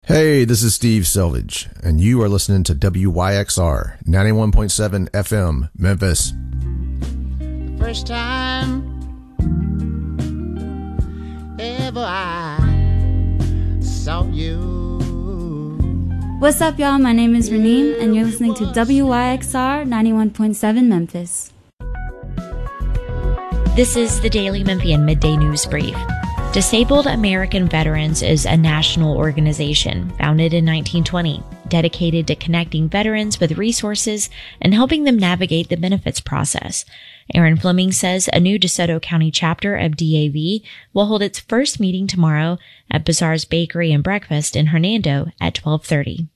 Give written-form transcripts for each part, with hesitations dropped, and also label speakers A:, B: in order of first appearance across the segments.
A: Hey, this is Steve Selvage, and you are listening to WYXR 91.7 FM, Memphis.
B: The first time ever I saw you.
C: What's up, y'all? My name is Raneem, and you're listening to WYXR 91.7 Memphis.
D: This is the Daily Memphian Midday News Brief. Disabled American Veterans is a national organization founded in 1920, dedicated to connecting veterans with resources and helping them navigate the benefits process. Aaron Fleming says a new DeSoto County chapter of DAV will hold its first meeting tomorrow at Bazaar's Bakery and Breakfast in Hernando at 12:30.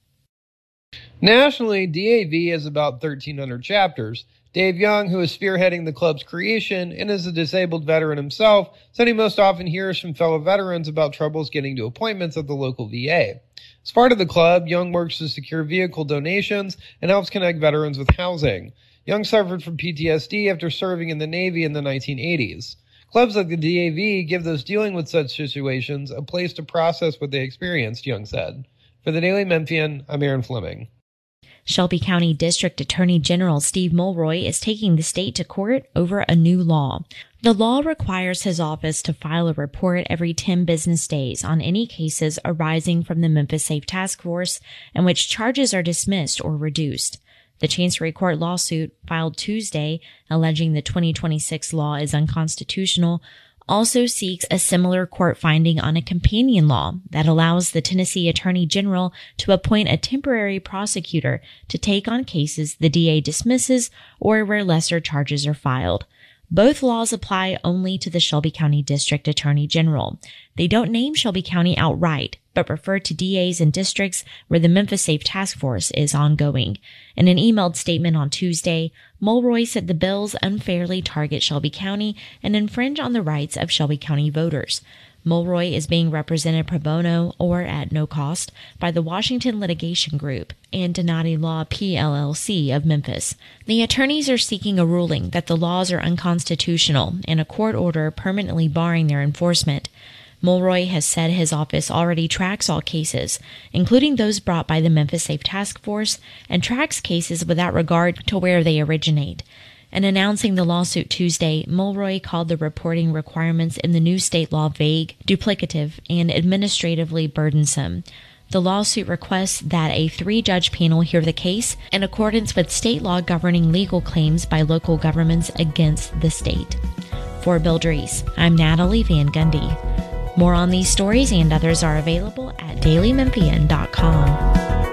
E: Nationally, DAV has about 1,300 chapters. Dave Young, who is spearheading the club's creation and is a disabled veteran himself, said he most often hears from fellow veterans about troubles getting to appointments at the local VA. As part of the club, Young works to secure vehicle donations and helps connect veterans with housing. Young suffered from PTSD after serving in the Navy in the 1980s. Clubs like the DAV give those dealing with such situations a place to process what they experienced, Young said. For the Daily Memphian, I'm Aaron Fleming.
D: Shelby County District Attorney General Steve Mulroy is taking the state to court over a new law. The law requires his office to file a report every 10 business days on any cases arising from the Memphis Safe Task Force in which charges are dismissed or reduced. The Chancery Court lawsuit, filed Tuesday, alleging the 2026 law is unconstitutional, also seeks a similar court finding on a companion law that allows the Tennessee Attorney General to appoint a temporary prosecutor to take on cases the DA dismisses or where lesser charges are filed. Both laws apply only to the Shelby County District Attorney General. They don't name Shelby County outright, but refer to DAs and districts where the Memphis Safe Task Force is ongoing. In an emailed statement on Tuesday, Mulroy said the bills unfairly target Shelby County and infringe on the rights of Shelby County voters. Mulroy is being represented pro bono, or at no cost, by the Washington Litigation Group and Donati Law PLLC of Memphis. The attorneys are seeking a ruling that the laws are unconstitutional and a court order permanently barring their enforcement. Mulroy has said his office already tracks all cases, including those brought by the Memphis Safe Task Force, and tracks cases without regard to where they originate. In announcing the lawsuit Tuesday, Mulroy called the reporting requirements in the new state law vague, duplicative, and administratively burdensome. The lawsuit requests that a 3-judge panel hear the case in accordance with state law governing legal claims by local governments against the state. For Bill Drees, I'm Natalie Van Gundy. More on these stories and others are available at dailymemphian.com.